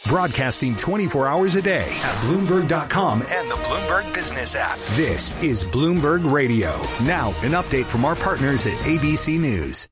broadcasting 24 hours a day at Bloomberg.com and the Bloomberg Business app. This is Bloomberg Radio. Now, an update from our partners at ABC News.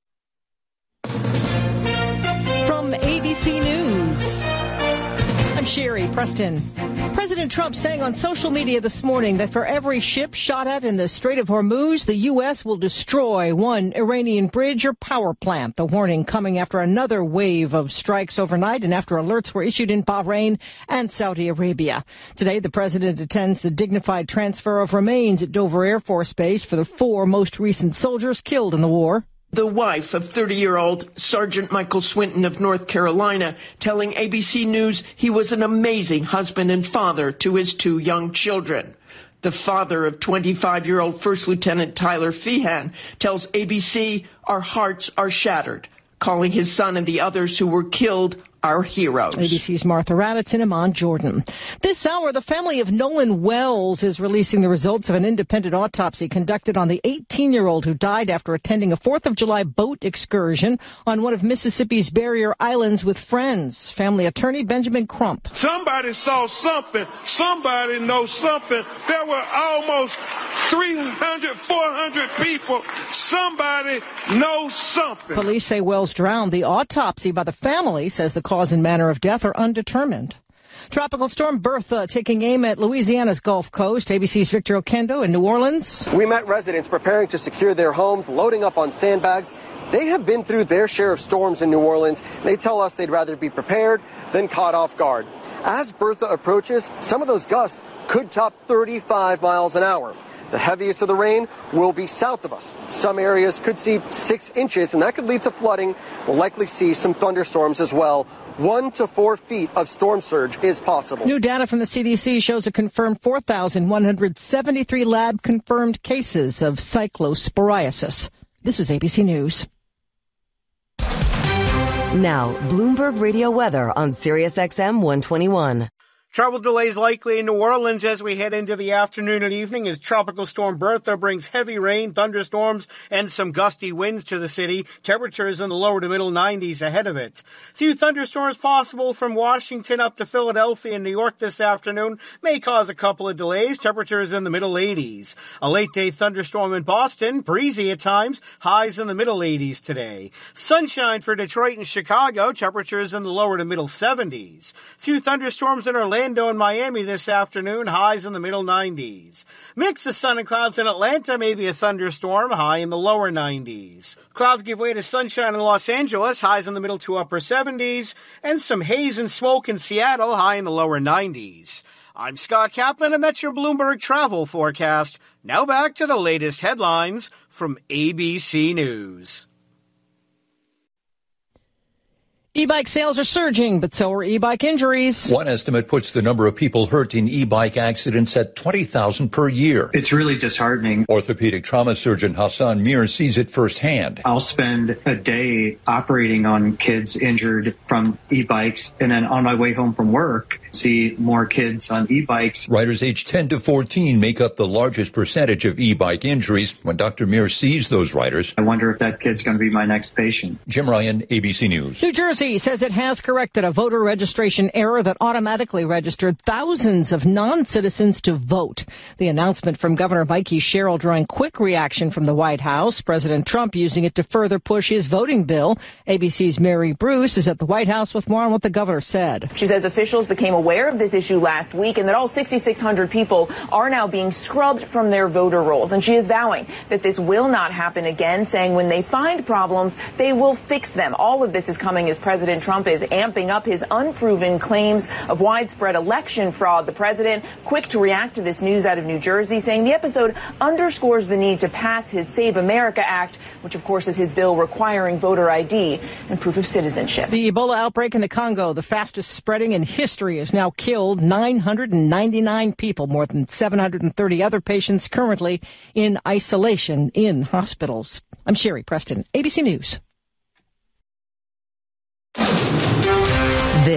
From ABC News, I'm Sherry Preston. President Trump saying on social media this morning that for every ship shot at in the Strait of Hormuz, the U.S. will destroy one Iranian bridge or power plant. The warning coming after another wave of strikes overnight and after alerts were issued in Bahrain and Saudi Arabia. Today, the president attends the dignified transfer of remains at Dover Air Force Base for the 4 most recent soldiers killed in the war. The wife of 30-year-old Sergeant Michael Swinton of North Carolina telling ABC News he was an amazing husband and father to his 2 young children. The father of 25-year-old First Lieutenant Tyler Feehan tells ABC, "Our hearts are shattered," calling his son and the others who were killed our heroes. ABC's Martha Raddatz in Amman, Jordan. This hour, the family of Nolan Wells is releasing the results of an independent autopsy conducted on the 18-year-old who died after attending a 4th of July boat excursion on one of Mississippi's barrier islands with friends. Family attorney Benjamin Crump. Somebody saw something. Somebody knows something. There were almost 300, 400 people. Somebody knows something. Police say Wells drowned. The autopsy by the family says the cause and manner of death are undetermined. Tropical storm Bertha taking aim at Louisiana's Gulf Coast. ABC's Victor Oquendo in New Orleans. We met residents preparing to secure their homes, loading up on sandbags. They have been through their share of storms in New Orleans. They tell us they'd rather be prepared than caught off guard. As Bertha approaches, some of those gusts could top 35 miles an hour. The heaviest of the rain will be south of us. Some areas could see 6 inches, and that could lead to flooding. We'll likely see some thunderstorms as well. 1 to 4 feet of storm surge is possible. New data from the CDC shows a confirmed 4,173 lab-confirmed cases of cyclosporiasis. This is ABC News. Now, Bloomberg Radio weather on SiriusXM 121. Travel delays likely in New Orleans as we head into the afternoon and evening as Tropical Storm Bertha brings heavy rain, thunderstorms, and some gusty winds to the city. Temperatures in the lower to middle 90s ahead of it. Few thunderstorms possible from Washington up to Philadelphia and New York this afternoon may cause a couple of delays. Temperatures in the middle 80s. A late-day thunderstorm in Boston, breezy at times, highs in the middle 80s today. Sunshine for Detroit and Chicago, temperatures in the lower to middle 70s. Few thunderstorms in Orlando and Miami this afternoon, highs in the middle 90s. Mix of sun and clouds in Atlanta, maybe a thunderstorm, high in the lower 90s. Clouds give way to sunshine in Los Angeles, highs in the middle to upper 70s, and some haze and smoke in Seattle, high in the lower 90s. I'm Scott Kaplan, and that's your Bloomberg travel forecast. Now back to the latest headlines from ABC News. E-bike sales are surging, but so are e-bike injuries. One estimate puts the number of people hurt in e-bike accidents at 20,000 per year. It's really disheartening. Orthopedic trauma surgeon Hassan Mir sees it firsthand. I'll spend a day operating on kids injured from e-bikes, and then on my way home from work, see more kids on e-bikes. Riders aged 10 to 14 make up the largest percentage of e-bike injuries. When Dr. Mir sees those riders, I wonder if that kid's going to be my next patient. Jim Ryan, ABC News. New Jersey says it has corrected a voter registration error that automatically registered thousands of non-citizens to vote. The announcement from Governor Mikey Sherrill drawing quick reaction from the White House. President Trump using it to further push his voting bill. ABC's Mary Bruce is at the White House with more on what the governor said. She says officials became aware of this issue last week and that all 6,600 people are now being scrubbed from their voter rolls. And she is vowing that this will not happen again, saying when they find problems, they will fix them. All of this is coming as President Trump is amping up his unproven claims of widespread election fraud. The president quick to react to this news out of New Jersey, saying the episode underscores the need to pass his Save America Act, which of course is his bill requiring voter ID and proof of citizenship. The Ebola outbreak in the Congo, the fastest spreading in history, has now killed 999 people, more than 730 other patients currently in isolation in hospitals. I'm Sherry Preston, ABC News.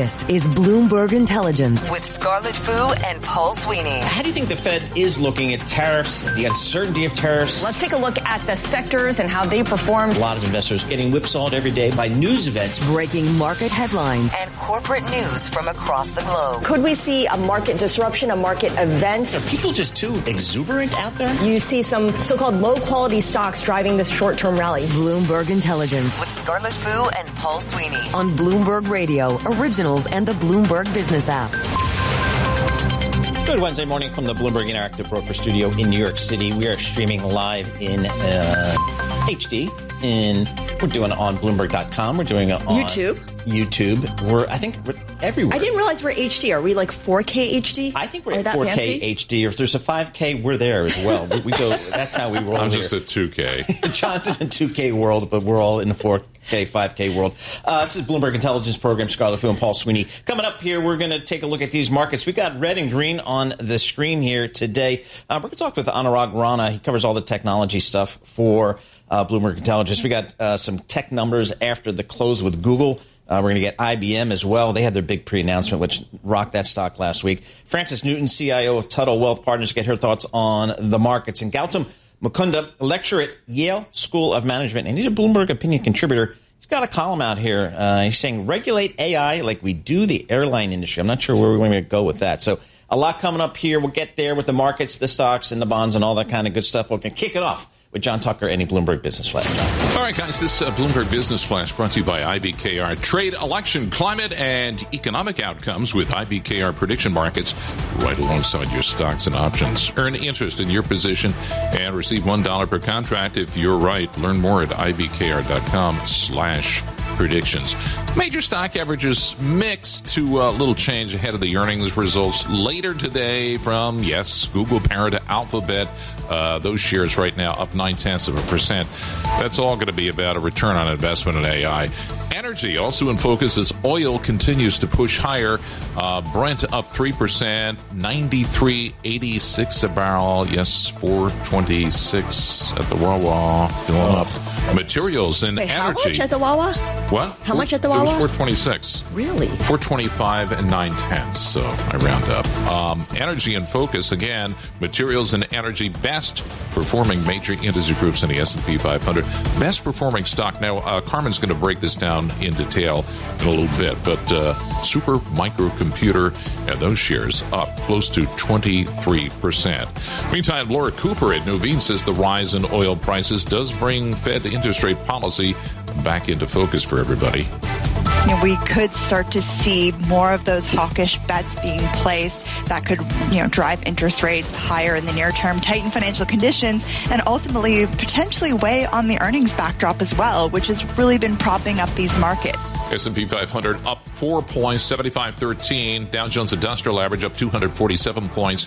This is Bloomberg Intelligence with Scarlett Fu and Paul Sweeney. How do you think the Fed is looking at tariffs, the uncertainty of tariffs? Let's take a look at the sectors and how they performed. A lot of investors getting whipsawed every day by news events. Breaking market headlines and corporate news from across the globe. Could we see a market disruption, a market event? Are people just too exuberant out there? You see some so-called low-quality stocks driving this short-term rally. Bloomberg Intelligence with Scarlett Fu and Paul Sweeney on Bloomberg Radio, Originals, and the Bloomberg Business app. Good Wednesday morning from the Bloomberg Interactive Broker Studio in New York City. We are streaming live in HD. We're doing it on Bloomberg.com. We're doing it on YouTube. I think we're everywhere. I didn't realize we're HD. Are we like 4K HD? I think we're at 4K HD. If there's a 5K, we're there as well. We go. That's how we roll. I'm just at 2K. John's in the 2K world, but we're all in the 4K, 5K world. This is Bloomberg Intelligence Program. Scarlett Fu and Paul Sweeney. Coming up here, we're going to take a look at these markets. We got red and green on the screen here today. We're going to talk with Anurag Rana. He covers all the technology stuff for Bloomberg Intelligence. We got some tech numbers after the close with Google. We're going to get IBM as well. They had their big pre-announcement, which rocked that stock last week. Frances Newton, CIO of Tuttle Wealth Partners, get her thoughts on the markets. And Gautam Mukunda, lecturer at Yale School of Management, and he's a Bloomberg Opinion contributor. He's got a column out here. He's saying, regulate AI like we do the airline industry. I'm not sure where we're going to go with that. So a lot coming up here. We'll get there with the markets, the stocks, and the bonds, and all that kind of good stuff. We're going to kick it off with John Tucker and a Bloomberg Business Flash. All right, guys, this Bloomberg Business Flash brought to you by IBKR. Trade, election, climate, and economic outcomes with IBKR prediction markets right alongside your stocks and options. Earn interest in your position and receive $1 per contract if you're right. Learn more at ibkr.com/predictions. Major stock averages mixed to a little change ahead of the earnings results later today from, Google parent Alphabet. Those shares right now up 0.9%. That's all going to be about a return on investment in AI. Energy also in focus as oil continues to push higher. Brent up 3%, 93.86 a barrel. Yes, 426 at the Wawa. Going up. Materials and energy. How much at the Wawa? What? How much at the Wawa? It was 426. Really? 425 and 9/10. So I round up. Energy in focus again. Materials and energy best performing major industry groups in the S&P 500. Best performing stock. Now, Carmen's going to break this down in detail in a little bit, but Super Microcomputer and those shares up close to 23%. Meantime, Laura Cooper at Nuveen says the rise in oil prices does bring Fed interest rate policy back into focus for everybody. We could start to see more of those hawkish bets being placed that could, drive interest rates higher in the near term, tighten financial conditions, and ultimately potentially weigh on the earnings backdrop as well, which has really been propping up these markets. S&P 500 up 4 points, 75.13. Dow Jones Industrial Average up 247 points,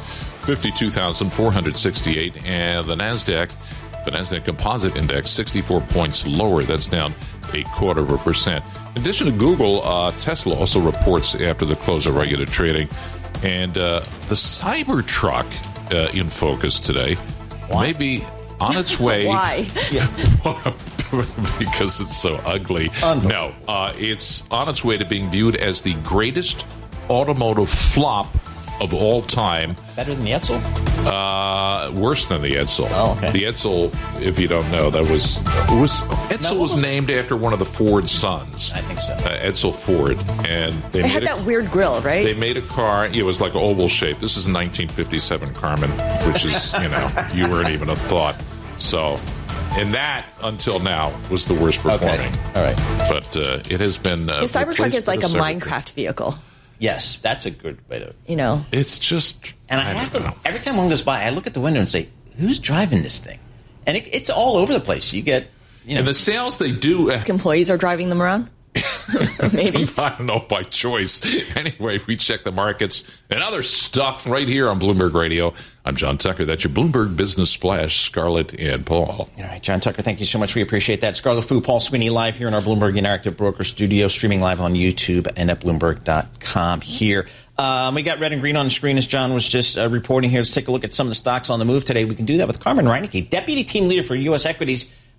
52,468. And the NASDAQ Composite Index 64 points lower. That's down 0.25%. In addition to Google, Tesla also reports after the close of regular trading. And the Cybertruck in focus today may be on its way. Why? Because it's so ugly. No, it's on its way to being viewed as the greatest automotive flop of all time. Better than the Edsel? Worse than the Edsel. Oh, okay. The Edsel, if you don't know, Edsel was named after one of the Ford sons. I think so. Edsel Ford. And they had that weird grill, right? They made a car. It was like an oval shape. This is 1957, Carmen, which is, you weren't even a thought. So, and that, until now, was the worst performing. Okay. All right. But it has been... the Cybertruck is like a Minecraft vehicle. Yes, that's a good way to... It's just... And I have to... Every time one goes by, I look at the window and say, who's driving this thing? And it's all over the place. You get... And the sales they do... Employees are driving them around? Maybe. I don't know, by choice. Anyway, we check the markets and other stuff right here on Bloomberg Radio. I'm John Tucker. That's your Bloomberg Business Splash, Scarlett and Paul. All right, John Tucker, thank you so much. We appreciate that. Scarlett Fu, Paul Sweeney live here in our Bloomberg Interactive Broker Studio, streaming live on YouTube and at Bloomberg.com here. We got red and green on the screen, as John was just reporting here. Let's take a look at some of the stocks on the move today. We can do that with Carmen Reineke, Deputy Team Leader for U.S. Equities.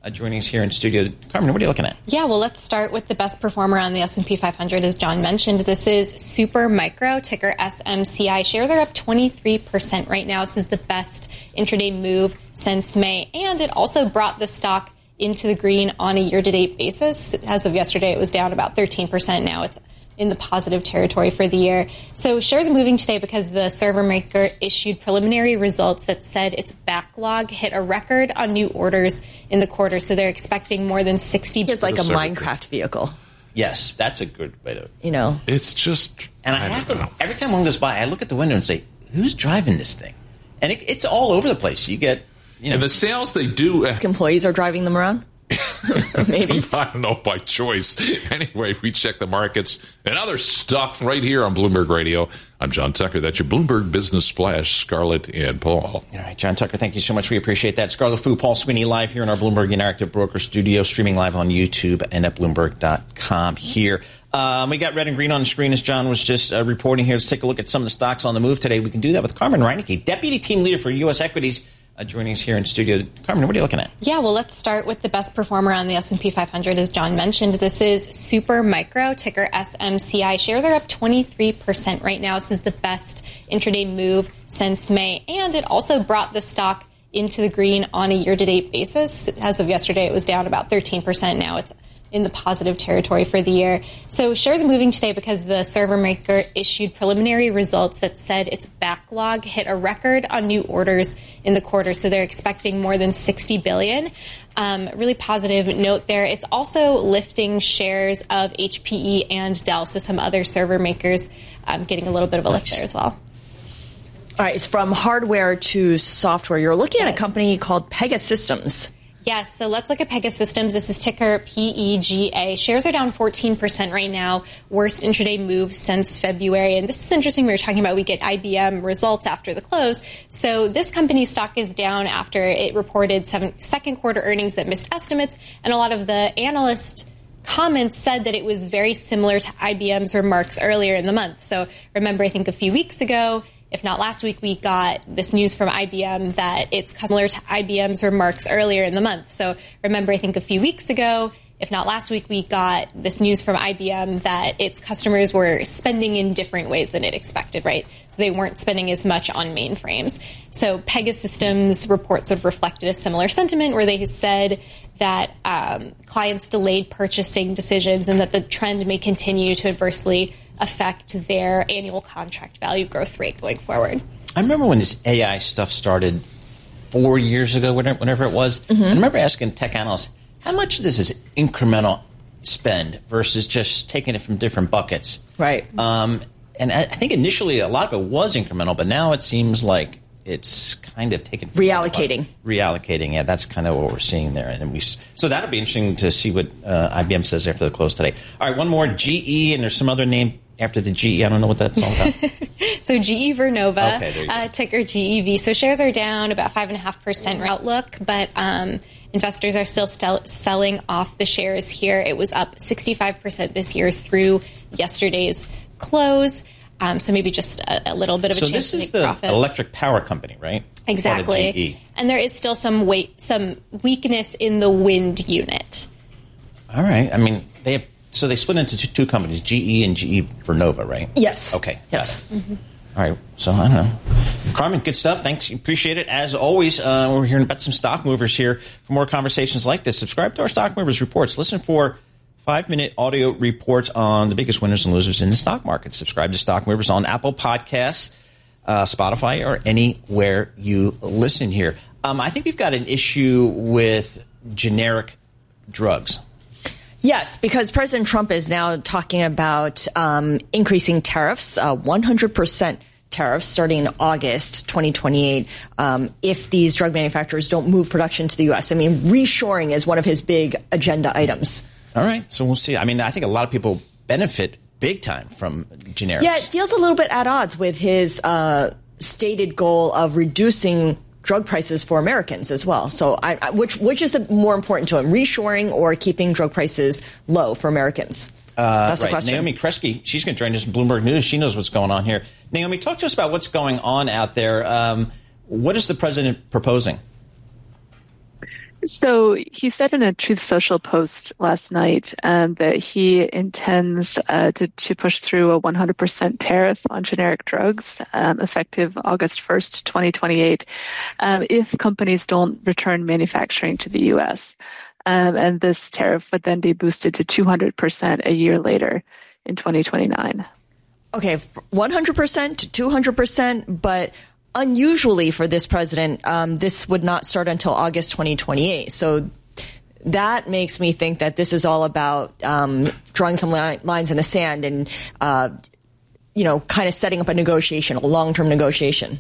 joining us here in studio. Carmen, what are you looking at? Yeah, well, let's start with the best performer on the S&P 500, as John mentioned. This is Super Micro, ticker SMCI. Shares are up 23% right now. This is the best intraday move since May, and it also brought the stock into the green on a year-to-date basis. As of yesterday, it was down about 13%. Now it's in the positive territory for the year. So shares are moving today because the server maker issued preliminary results that said its backlog hit a record on new orders in the quarter. So they're expecting more than 60. It's like a Minecraft vehicle. Yes, that's a good way to... It's just... And I have to... Every time one goes by, I look at the window and say, who's driving this thing? And it's all over the place. You get... And the sales they do... Employees are driving them around? Maybe. I don't know, by choice. Anyway, we check the markets and other stuff right here on Bloomberg Radio. I'm John Tucker. That's your Bloomberg Business Flash, Scarlett and Paul. All right, John Tucker, thank you so much. We appreciate that. Scarlett Fu, Paul Sweeney, live here in our Bloomberg Interactive Broker studio, streaming live on YouTube and at Bloomberg.com here. We got red and green on the screen, as John was just reporting here. Let's take a look at some of the stocks on the move today. We can do that with Carmen Reineke, Deputy Team Leader for U.S. Equities, joining us here in studio. Carmen, what are you looking at? Yeah, well, let's start with the best performer on the S&P 500, as John mentioned. This is Super Micro, ticker SMCI. Shares are up 23% right now. This is the best intraday move since May, and it also brought the stock into the green on a year-to-date basis. As of yesterday, it was down about 13%. Now it's in the positive territory for the year. So shares are moving today because the server maker issued preliminary results that said its backlog hit a record on new orders in the quarter. So they're expecting more than $60 billion. Really positive note there. It's also lifting shares of HPE and Dell, so some other server makers getting a little bit of a lift there as well. All right, it's from hardware to software. You're looking at a company called Pegasystems. Yes, so let's look at Pegasystems. This is ticker PEGA. Shares are down 14% right now, worst intraday move since February. And this is interesting. We were talking about we get IBM results after the close. So this company's stock is down after it reported second quarter earnings that missed estimates. And a lot of the analyst comments said that it was very similar to IBM's remarks earlier in the month. So remember, I think a few weeks ago, if not last week, we got this news from IBM that it's similar to IBM's remarks earlier in the month. So remember, I think a few weeks ago, if not last week, we got this news from IBM that its customers were spending in different ways than it expected, right? So they weren't spending as much on mainframes. So Pegasystems reports sort of reflected a similar sentiment where they said that clients delayed purchasing decisions and that the trend may continue to adversely affect their annual contract value growth rate going forward. I remember when this AI stuff started 4 years ago, whenever it was. Mm-hmm. I remember asking tech analysts, how much of this is incremental spend versus just taking it from different buckets? Right. And I think initially a lot of it was incremental, but now it seems like it's kind of taken reallocating. Reallocating, yeah, that's kind of what we're seeing there. And so that'll be interesting to see what IBM says after the close today. All right, one more, GE, and there's some other name after the GE. I don't know what that's all about. So GE Vernova, okay, ticker GEV. So shares are down about 5.5% outlook, but investors are still selling off the shares here. It was up 65% this year through yesterday's close. So maybe just a little bit of a chance to make profits. So this is the electric power company, right? Exactly. GE. And there is still some weakness in the wind unit. All right. I mean, so they split into two companies, GE and GE Vernova, right? Yes. Okay. Yes. Mm-hmm. All right. So I don't know. Carmen, good stuff. Thanks. Appreciate it. As always, we're hearing about some stock movers here. For more conversations like this, subscribe to our Stock Movers Reports. Listen for 5-minute audio reports on the biggest winners and losers in the stock market. Subscribe to Stock Movers on Apple Podcasts, Spotify, or anywhere you listen here. I think we've got an issue with generic drugs. Yes, because President Trump is now talking about increasing tariffs, 100% tariffs starting in August 2028 if these drug manufacturers don't move production to the U.S. I mean, reshoring is one of his big agenda items. All right, so we'll see. I mean, I think a lot of people benefit big time from generics. Yeah, it feels a little bit at odds with his stated goal of reducing drug prices for Americans as well. So which is the more important to him, reshoring or keeping drug prices low for Americans? That's the question. Naomi Kresge, she's going to join us in Bloomberg News. She knows what's going on here. Naomi, talk to us about what's going on out there. What is the president proposing? So he said in a Truth Social post last night that he intends to push through a 100% tariff on generic drugs effective August 1st, 2028, if companies don't return manufacturing to the U.S. And this tariff would then be boosted to 200% a year later in 2029. Okay, 100% to 200%, but unusually for this president, this would not start until August 2028. So that makes me think that this is all about drawing some lines in the sand and, kind of setting up a negotiation, a long-term negotiation.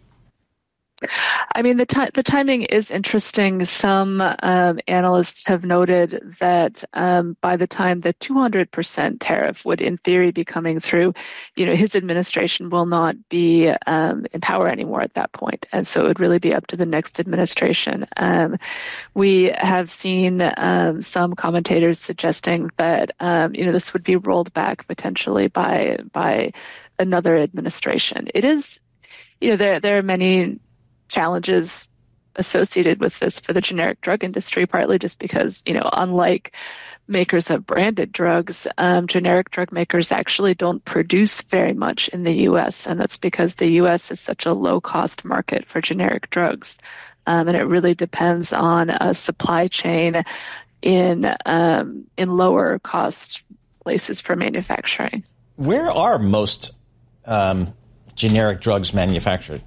I mean, the timing is interesting. Some analysts have noted that by the time the 200% tariff would, in theory, be coming through, his administration will not be in power anymore at that point, and so it would really be up to the next administration. We have seen some commentators suggesting that this would be rolled back potentially by another administration. It is, there are many challenges associated with this for the generic drug industry, partly just because, unlike makers of branded drugs, generic drug makers actually don't produce very much in the U.S., and that's because the U.S. is such a low-cost market for generic drugs. And it really depends on a supply chain in lower-cost places for manufacturing. Where are most generic drugs manufactured?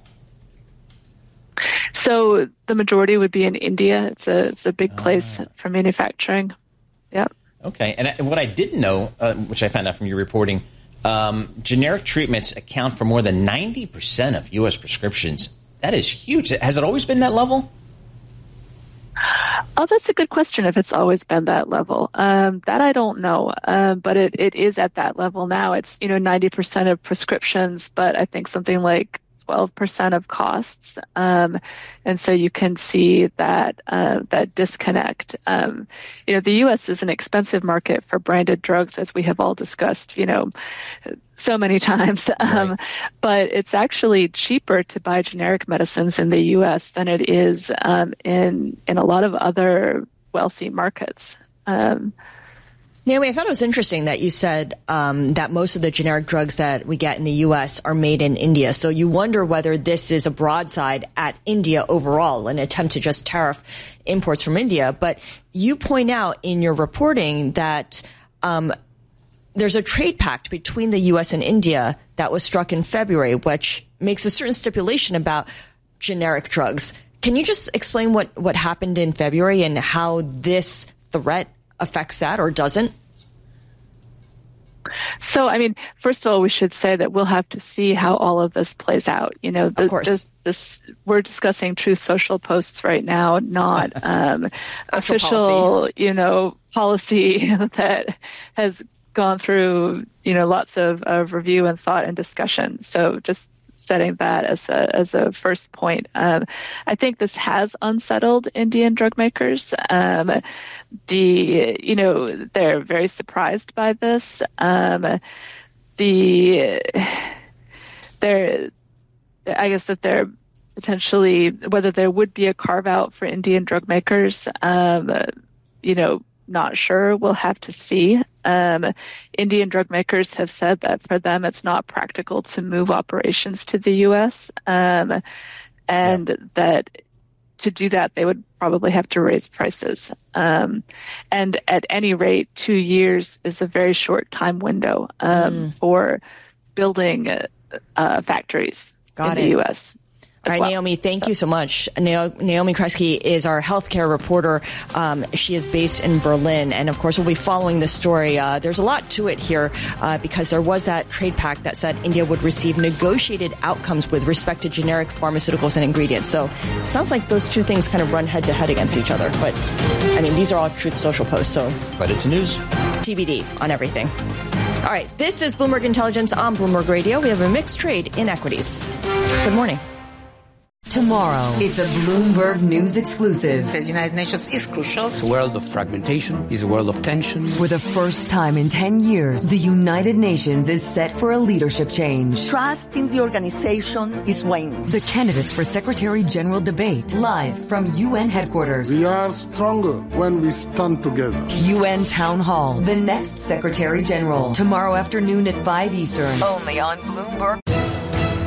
So the majority would be in India. It's a big place for manufacturing. Yep. Okay. And what I didn't know, which I found out from your reporting, generic treatments account for more than 90% of U.S. prescriptions. That is huge. Has it always been that level? Oh, that's a good question, if it's always been that level. That I don't know, but it is at that level now. It's, 90% of prescriptions, but I think something like 12% of costs. And so you can see that disconnect. The U.S. is an expensive market for branded drugs, as we have all discussed, so many times. Right. But it's actually cheaper to buy generic medicines in the U.S. than it is in a lot of other wealthy markets. Naomi, I thought it was interesting that you said that most of the generic drugs that we get in the U.S. are made in India. So you wonder whether this is a broadside at India overall, an attempt to just tariff imports from India. But you point out in your reporting that there's a trade pact between the U.S. and India that was struck in February, which makes a certain stipulation about generic drugs. Can you just explain what happened in February and how this threat affects that or doesn't? So, I mean, first of all, we should say that we'll have to see how all of this plays out. Of course. We're discussing Truth Social posts right now, not official, policy that has gone through, lots of review and thought and discussion. So just setting that as a first point. I think this has unsettled Indian drug makers. They're very surprised by this. I guess that they're potentially, whether there would be a carve out for Indian drug makers, not sure. We'll have to see. Indian drug makers have said that for them it's not practical to move operations to the U.S. And that to do that they would probably have to raise prices. And at any rate, 2 years is a very short time window for building factories in the U.S. All right, Naomi, thank you so much. Naomi Kresge is our healthcare reporter. She is based in Berlin. And, of course, we'll be following this story. There's a lot to it here because there was that trade pact that said India would receive negotiated outcomes with respect to generic pharmaceuticals and ingredients. So it sounds like those two things kind of run head-to-head against each other. But, I mean, these are all Truth Social posts. But it's news. TBD on everything. All right, this is Bloomberg Intelligence on Bloomberg Radio. We have a mixed trade in equities. Good morning. Tomorrow, it's a Bloomberg News exclusive. The United Nations is crucial. It's a world of fragmentation. It's a world of tension. For the first time in 10 years, the United Nations is set for a leadership change. Trust in the organization is waning. The candidates for Secretary General debate live from UN headquarters. We are stronger when we stand together. UN Town Hall, the next Secretary General, tomorrow afternoon at 5 Eastern. Only on Bloomberg.